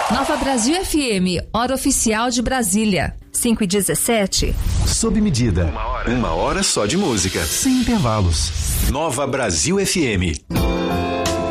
Nova Brasil FM, hora oficial de Brasília. 5h17. Sob medida. Uma hora só de música. Sem intervalos. Nova Brasil FM.